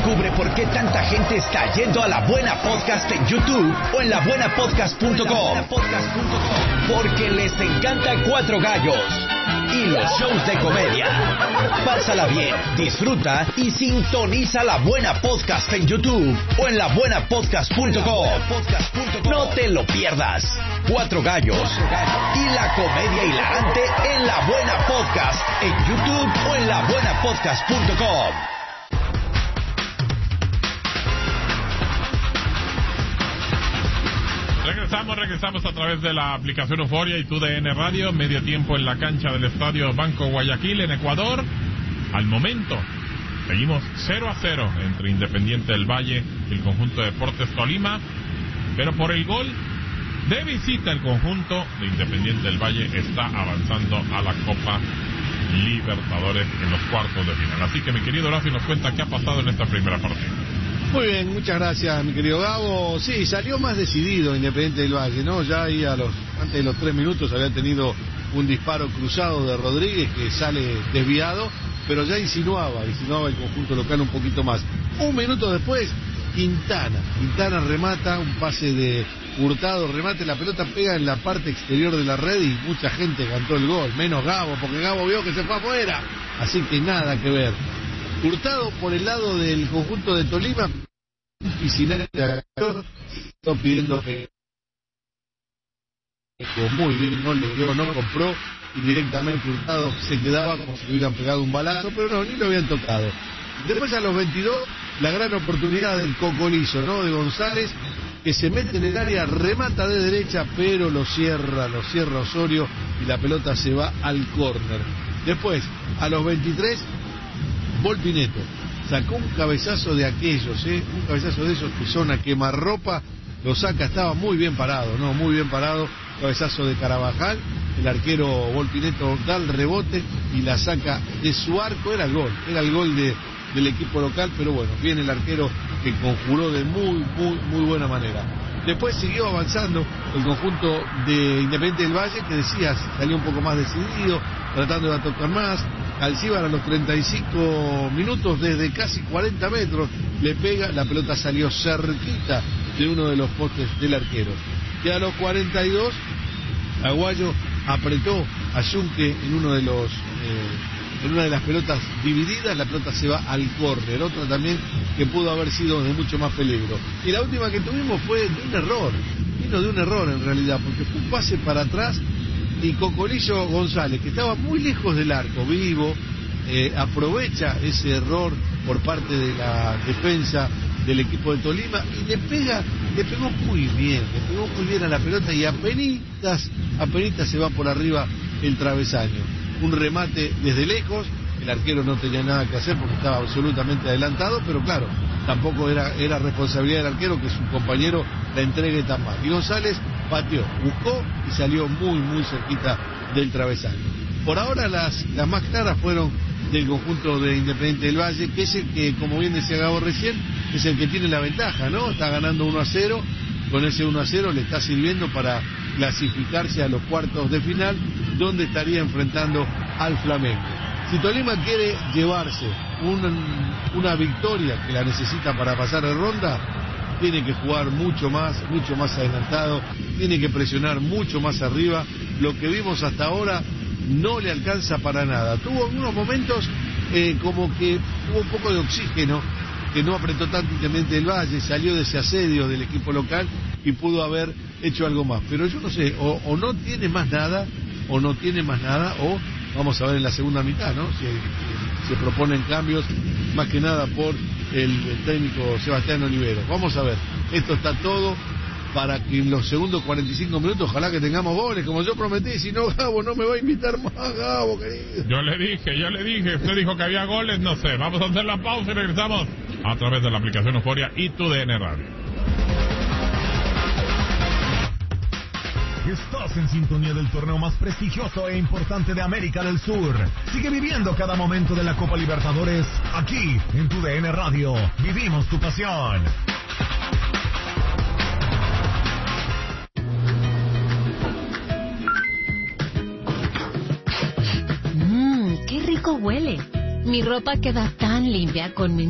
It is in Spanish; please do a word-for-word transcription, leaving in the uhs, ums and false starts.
Descubre por qué tanta gente está yendo a La Buena Podcast en YouTube o en la buena podcast punto com. Porque les encanta Cuatro Gallos y los shows de comedia. Pásala bien, disfruta y sintoniza La Buena Podcast en YouTube o en la buena podcast punto com. No te lo pierdas. Cuatro Gallos y la comedia hilarante en La Buena Podcast en YouTube o en la buena podcast punto com. Regresamos, regresamos a través de la aplicación Euforia y tu D N Radio. Medio tiempo en la cancha del Estadio Banco Guayaquil en Ecuador. Al momento seguimos cero a cero entre Independiente del Valle y el conjunto de Deportes Tolima, pero por el gol de visita el conjunto de Independiente del Valle está avanzando a la Copa Libertadores en los cuartos de final. Así que mi querido Horacio nos cuenta qué ha pasado en esta primera parte. Muy bien, muchas gracias, mi querido Gabo. Sí, salió más decidido Independiente del Valle, ¿no? Ya ahí a los, antes de los tres minutos había tenido un disparo cruzado de Rodríguez que sale desviado, pero ya insinuaba, insinuaba el conjunto local un poquito más. Un minuto después, Quintana. Quintana remata, un pase de Hurtado, remate, la pelota pega en la parte exterior de la red y mucha gente cantó el gol, menos Gabo, porque Gabo vio que se fue afuera. Así que nada que ver. Hurtado por el lado del conjunto de Tolima y sin está pidiendo que muy bien, no le dio, no compró y directamente Hurtado se quedaba como si le hubieran pegado un balazo, pero no, ni lo habían tocado. Después a los veintidós, la gran oportunidad del Cocolizo, ¿no? De González, que se mete en el área, remata de derecha, pero lo cierra, lo cierra Osorio y la pelota se va al córner. Después, a los veintitrés, Volpineto sacó un cabezazo de aquellos, ¿eh? Un cabezazo de esos que son a quemarropa, lo saca, estaba muy bien parado, ¿no? Muy bien parado, cabezazo de Carabajal, el arquero Volpineto da el rebote y la saca de su arco, era el gol, era el gol de, del equipo local, pero bueno, viene el arquero que conjuró de muy, muy, muy buena manera. Después siguió avanzando el conjunto de Independiente del Valle, que decías, salió un poco más decidido, tratando de tocar más. Alcíbar a los treinta y cinco minutos, desde casi cuarenta metros, le pega, la pelota salió cerquita de uno de los postes del arquero. Y a los cuarenta y dos, Aguayo apretó a Yunque en uno de los... Eh, en una de las pelotas divididas, la pelota se va al córner, otra también que pudo haber sido de mucho más peligro. Y la última que tuvimos fue de un error, vino de un error en realidad, porque fue un pase para atrás y Cocolizo González, que estaba muy lejos del arco, vivo, eh, aprovecha ese error por parte de la defensa del equipo de Tolima y le pega, le pegó muy bien, le pegó muy bien a la pelota y apenitas, apenitas se va por arriba el travesaño. Un remate desde lejos, el arquero no tenía nada que hacer porque estaba absolutamente adelantado, pero claro, tampoco era, era responsabilidad del arquero que su compañero la entregue tan mal. Y González pateó, buscó y salió muy, muy cerquita del travesaño. Por ahora las, las más claras fueron del conjunto de Independiente del Valle, que es el que, como bien decía Gabo recién, es el que tiene la ventaja, ¿no? Está ganando uno a cero, con ese uno a cero le está sirviendo para clasificarse a los cuartos de final, donde estaría enfrentando al Flamengo. Si Tolima quiere llevarse una, una victoria que la necesita para pasar de ronda, tiene que jugar mucho más, mucho más adelantado, tiene que presionar mucho más arriba. Lo que vimos hasta ahora no le alcanza para nada. Tuvo algunos momentos eh, como que hubo un poco de oxígeno, que no apretó tanto Independiente del Valle, salió de ese asedio del equipo local y pudo haber hecho algo más. Pero yo no sé, o, o no tiene más nada, o no tiene más nada, o vamos a ver en la segunda mitad, ¿no? Si, si se proponen cambios, más que nada por el, el técnico Sebastián Olivero. Vamos a ver, esto está todo para que en los segundos cuarenta y cinco minutos, ojalá que tengamos goles, como yo prometí. Si no, Gabo no me va a invitar más, Gabo, querido. Yo le dije, yo le dije, usted dijo que había goles, no sé. Vamos a hacer la pausa y regresamos a través de la aplicación Euforia y tu D N Radio. Estás en sintonía del torneo más prestigioso e importante de América del Sur. Sigue viviendo cada momento de la Copa Libertadores aquí en tu D N Radio. Vivimos tu pasión. Mmm, qué rico huele. Mi ropa queda tan limpia con mi